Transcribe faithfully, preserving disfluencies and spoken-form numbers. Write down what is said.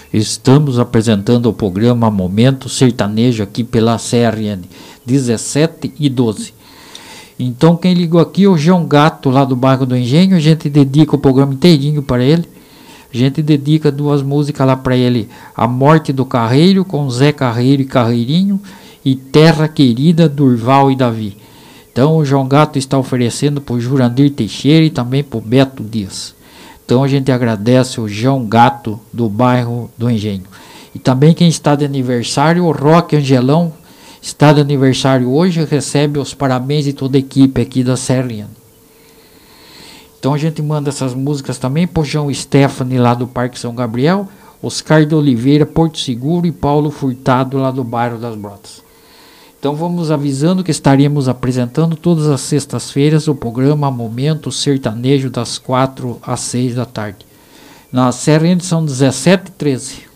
Estamos apresentando o programa Momento Sertanejo aqui pela C R N dezessete e doze. Então quem ligou aqui é o João Gato, lá do bairro do Engenho. A gente dedica o programa inteirinho para ele. A gente dedica duas músicas lá para ele: A Morte do Carreiro, com Zé Carreiro e Carreirinho, e Terra Querida, Durval e Davi. Então o João Gato está oferecendo para o Jurandir Teixeira e também para o Beto Dias. Então a gente agradece o João Gato, do bairro do Engenho. E também quem está de aniversário, o Roque Angelão, está de aniversário hoje, recebe os parabéns de toda a equipe aqui da C R N. Então a gente manda essas músicas também para o João Stephanie, lá do Parque São Gabriel, Oscar de Oliveira, Porto Seguro, e Paulo Furtado, lá do bairro das Brotas. Então vamos avisando que estaremos apresentando todas as sextas-feiras o programa Momento Sertanejo das quatro às seis da tarde. Na C R N são dezessete e treze.